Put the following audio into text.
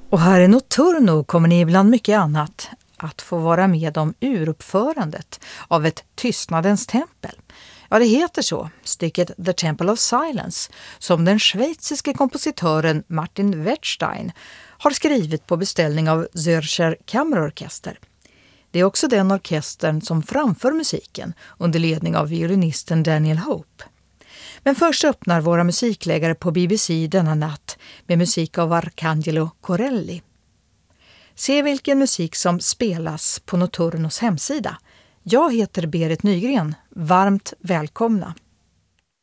Och här i Notturno kommer ni bland mycket annat att få vara med om uruppförandet av ett tystnadens tempel. Ja, det heter så, stycket The Temple of Silence, som den schweiziske kompositören Martin Wettstein har skrivit på beställning av Zürcher Kammerorkester. Det är också den orkestern som framför musiken under ledning av violinisten Daniel Hope. Men först öppnar våra musikläggare på BBC denna natt med musik av Arcangelo Corelli. Se vilken musik som spelas på Notturnos hemsida. Jag heter Berit Nygren. Varmt välkomna!